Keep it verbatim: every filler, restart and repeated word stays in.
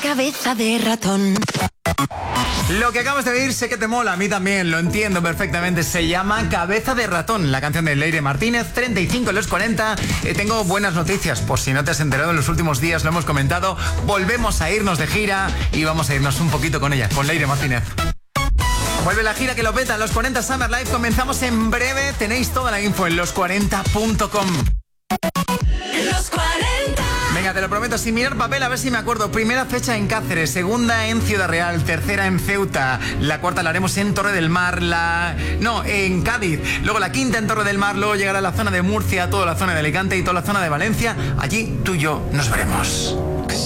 cabeza de ratón. Lo que acabas de oír sé que te mola, a mí también, lo entiendo perfectamente. Se llama Cabeza de Ratón, la canción de Leire Martínez, treinta y cinco en los cuarenta. Eh, tengo buenas noticias, por si no te has enterado en los últimos días, lo hemos comentado. Volvemos a irnos de gira y vamos a irnos un poquito con ella, con Leire Martínez. Vuelve la gira que lo peta, los cuarenta Summer Live. Comenzamos en breve, tenéis toda la info en los cuarenta punto com. Los cuarenta. Venga, te lo prometo, sin mirar papel, a ver si me acuerdo. Primera fecha en Cáceres, segunda en Ciudad Real, tercera en Ceuta, la cuarta la haremos en Torre del Mar, la... no, en Cádiz, luego la quinta en Torre del Mar, luego llegará la zona de Murcia, toda la zona de Alicante y toda la zona de Valencia. Allí tú y yo nos veremos.